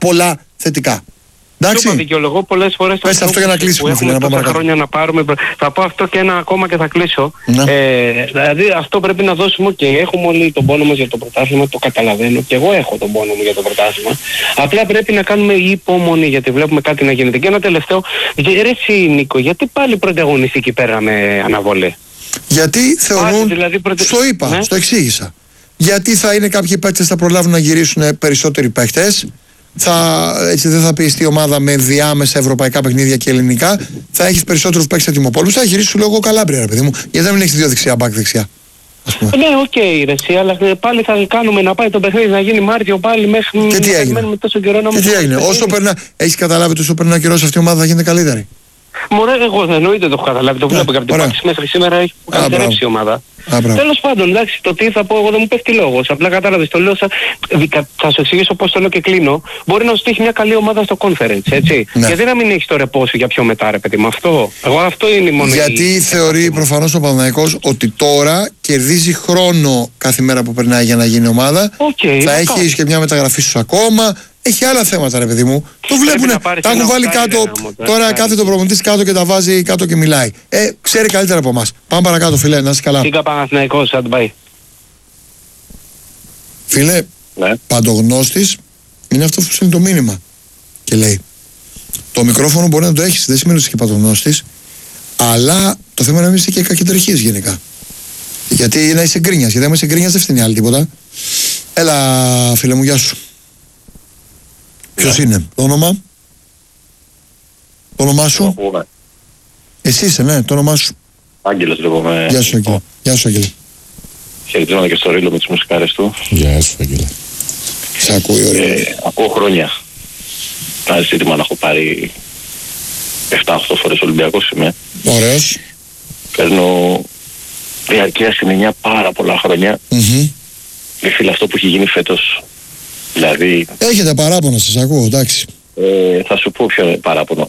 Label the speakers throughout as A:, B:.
A: πολλά θετικά. Εντάξει.
B: Είπα, δικαιολογώ πολλές φορές.
A: Πες αυτό για να κλείσουμε, φίλε, να πάμε
B: τόσα χρόνια να πάρουμε. Θα πω αυτό και ένα ακόμα και θα κλείσω.
A: Ναι.
B: Δηλαδή αυτό πρέπει να δώσουμε και έχουμε όλοι τον πόνο μας για το πρωτάθλημα, το καταλαβαίνω. Και εγώ έχω τον πόνο μου για το πρωτάθλημα. Απλά πρέπει να κάνουμε υπομονή γιατί βλέπουμε κάτι να γίνεται. Και ένα τελευταίο. Ρε εσύ Νίκο, γιατί πάλι πρωταγωνιστική πέρα με αναβολή?
A: Γιατί θεωρούν.
B: Δηλαδή
A: Στο είπα,
B: ναι.
A: Στο εξήγησα. Γιατί θα είναι κάποιοι παίκτες θα προλάβουν να γυρίσουν περισσότεροι παίκτες. Έτσι δεν θα πιεστεί η ομάδα με διάμεσα ευρωπαϊκά παιχνίδια και ελληνικά. Θα έχεις περισσότερους παίκτες ετοιμοπόλους. Θα γυρίσεις σου λόγω Καλάμπρια, ρε παιδί μου. Γιατί δεν έχεις δύο δεξιά, μπακ δεξιά.
B: Ναι, οκ, ρε εσύ, αλλά πάλι θα κάνουμε να πάει το παιχνίδι να γίνει Μάρτιο πάλι μέχρι
A: και τι
B: να
A: έγινε?
B: περιμένουμε τόσο καιρό να
A: και τι έγινε? Όσο περνά, έχεις καταλάβει ότι όσο περνά καιρός αυτή η ομάδα θα γίνεται καλύτερη?
B: Μωρέ, εγώ εννοείται το έχω καταλάβει, το βλέπω και από την πράξη μέχρι σήμερα έχει καλυτερέψει η ομάδα. Τέλος πάντων, εντάξει, το τι θα πω εγώ δεν μου πέφτει λόγος. Απλά κατάλαβες, το λέω θα σου εξηγήσω πώς το λέω και κλείνω. Μπορεί να σου τύχει μια καλή ομάδα στο conference, έτσι.
A: Ναι.
B: Γιατί να μην έχεις το ρεπό σου για πιο μετά, ρε παιδί, με αυτό. Εγώ αυτό είναι μόνο.
A: Γιατί θεωρεί προφανώς ο Παναθηναϊκός ότι τώρα κερδίζει χρόνο κάθε μέρα που περνάει για να γίνει ομάδα. Θα έχει και μια μεταγραφή σου ακόμα. Έχει άλλα θέματα, ρε παιδί μου. Το βλέπουνε. Τα έχουν βάλει κάτω. Τώρα κάθε το προπονητής κάτω και τα βάζει κάτω και μιλάει. Ξέρει καλύτερα από εμάς. Πάμε παρακάτω, φίλε, να είσαι καλά.
B: Σίγα Παναθηναϊκός, αντμπάει.
A: Φίλε,
C: ναι.
A: Παντογνώστης είναι αυτό που σου είναι το μήνυμα. Και λέει: το μικρόφωνο μπορεί να το έχεις, δεν σημαίνει ότι είσαι και παντογνώστης. Αλλά το θέμα είναι να μην είσαι και κακεντρεχής γενικά. Γιατί να είσαι γκρίνιας. Γιατί άμα είσαι γκρίνιας δεν φταίνει άλλη τίποτα. Έλα, φίλε μου, γεια σου. Ποιος είναι, το όνομα? Το όνομά σου? Εσύ είσαι, ναι, το όνομά σου?
C: Άγγελος λέγομαι.
A: Γεια σου, Άγγελε. Γεια σου, Άγγελε.
C: Χαιρετίζομαι και στο Ρίλο με τις μουσικάρες του.
A: Γεια σου, Άγγελε. Σε ακούει, ωραία.
C: Ακούω χρόνια. Να ζήτημα να έχω πάρει 7-8 φορές Ολυμπιακός είμαι.
A: Ωραίος.
C: Παίρνω διαρκεία συνενιά πάρα πολλά χρόνια. Φίλε, αυτό που έχει γίνει φέτος. Δηλαδή...
A: Έχετε παράπονα, σας ακούω, εντάξει.
C: Θα σου πω ποιο παράπονο.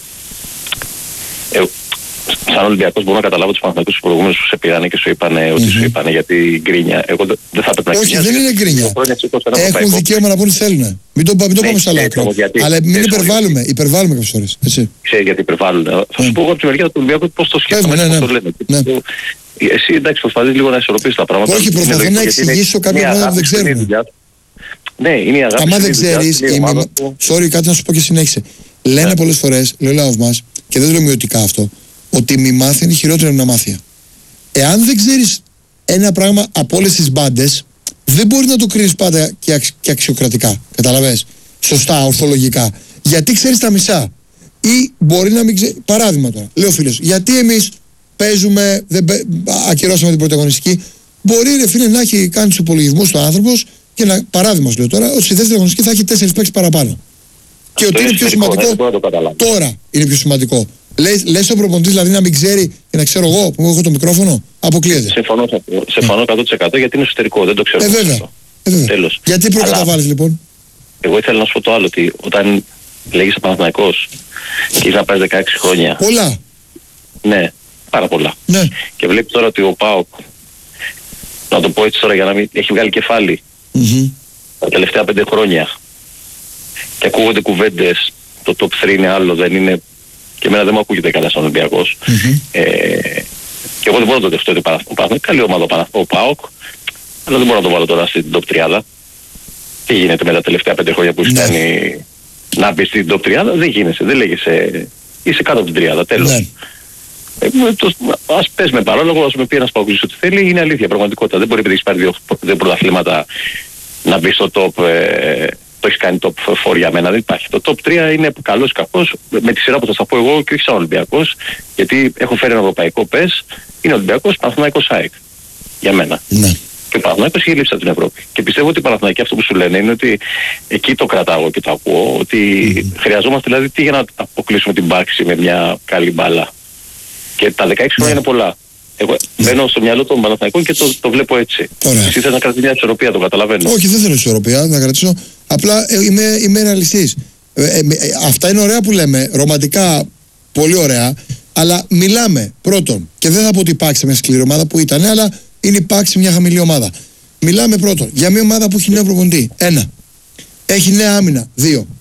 C: Σαν Ολυμπιακός μπορώ να καταλάβω τους Παναθηναϊκούς τους προηγούμενους που σε πήρανε και σου είπανε ότι σου είπανε γιατί γκρίνια. Εγώ δεν θα έπρεπε να
A: γκρίνια. Όχι, δεν είναι γκρίνια. Έχουν δικαίωμα να πούνε τι θέλουν. Μην το πάμε στα λάκρα. Αλλά μην υπερβάλλουμε κάποιες φορές.
C: Ξέρει γιατί υπερβάλλουν. Θα σου πω εγώ από τη μεριά του Ολυμπιακού πώς το σκέφτομαι, πώς το λένε. Εσύ εντάξει προσπαθείς λίγο να ισορροπήσεις τα πράγματα.
A: Όχι, προσπαθώ να εξηγήσω κάποια πράγματα που δεν ξέρουν.
C: Ναι, είναι η αγάπη.
A: Άμα δεν ξέρεις, sorry, κάτι να σου πω και συνέχισε. Λένε πολλές φορές, λέει ο λαός μας, και δεν το λέω μειωτικά αυτό, ότι μη μάθει είναι χειρότερο από να μάθει. Εάν δεν ξέρεις ένα πράγμα από όλες τις μπάντες, δεν μπορεί να το κρίνεις πάντα και αξιοκρατικά. Καταλαβες. Σωστά, ορθολογικά. Γιατί ξέρεις τα μισά. Ή μπορεί να μην ξέρεις. Παράδειγμα τώρα, λέει ο φίλος, γιατί εμείς παίζουμε, ακυρώσαμε την πρωταγωνιστική. Μπορεί ρε φίλε να έχει κάνει τους υπολογισμούς του άνθρωπος. Και ένα παράδειγμα σου λέω τώρα, ότι στη δεύτερη αγωνιστική θα έχει 4 παίκτες παραπάνω. Και ότι είναι πιο σημαντικό. Τώρα είναι πιο σημαντικό. Λες ο προπονητής δηλαδή να μην ξέρει και να ξέρω εγώ που έχω το μικρόφωνο. Αποκλείεται.
C: Συμφωνώ 100% γιατί είναι εσωτερικό, δεν το ξέρω.
A: Βέβαια. Τέλος. Γιατί προκαταβάλεις λοιπόν?
C: Εγώ ήθελα να σου πω το άλλο, ότι όταν λέγεις Παναθηναϊκός και είσαι να πάρεις 16 χρόνια.
A: Πολλά.
C: Ναι, πάρα πολλά.
A: Ναι.
C: Και βλέπεις τώρα ότι ο ΠΑΟΚ, να το πω έτσι τώρα για να μην έχει βγάλει κεφάλι. Τα τελευταία 5 χρόνια και ακούγονται κουβέντες, το top 3 είναι άλλο, δεν είναι, και εμένα δεν μου ακούγεται καλά σαν Ολυμπιακός. Και εγώ δεν μπορώ να το δεχτώ ότι υπάρχει καλή ομάδα ο ΠΑΟΚ, αλλά δεν μπορώ να το βάλω τώρα στην top 30. Τι γίνεται με τα τελευταία 5 χρόνια που έχει κάνει να μπει στην top 30? Δεν γίνεσαι, δεν λέγεσαι, είσαι κάτω από την 30, τέλος. Ας πες με παρόλογο, ας με πει ένας παγκοσμίος ότι θέλει, είναι αλήθεια, πραγματικότητα. Δεν μπορεί επειδή έχεις πάρει 2 πρωταθλήματα να μπει στο top, το έχεις κάνει top 4 για μένα, δεν υπάρχει. Το top 3 είναι καλός ή κακός, με τη σειρά που θα σας πω εγώ και όχι σαν Ολυμπιακός, γιατί έχω φέρει ένα ευρωπαϊκό πες, είναι Ολυμπιακός, Παναθηναϊκός ΑΕΚ, για μένα.
A: Ναι.
C: Και ο Παναθηναϊκός έχει λείψει από την Ευρώπη. Και πιστεύω ότι οι Παναθηναϊκοί αυτό που σου λένε είναι ότι εκεί το κρατάω και το ακούω, ότι χρειαζόμαστε δηλαδή τι για να αποκλείσουμε την μπάξη με μια καλή μπάλα. Και τα 16 χρόνια είναι πολλά. Εγώ μπαίνω στο μυαλό των Παναθηναϊκών και το βλέπω έτσι. Εσύ θες να κρατήσεις μια ισορροπία, το καταλαβαίνω.
A: Όχι, δεν θέλω ισορροπία να κρατήσω. Απλά είμαι ρεαλιστής. Αυτά είναι ωραία που λέμε, ρομαντικά πολύ ωραία, αλλά μιλάμε πρώτον, και δεν θα πω ότι υπάρξει μια σκληρή ομάδα που ήταν, αλλά είναι υπάρξει μια χαμηλή ομάδα. Μιλάμε πρώτον για μια ομάδα που έχει νέο προπονητή. 1. Έχει νέα άμυνα. 2.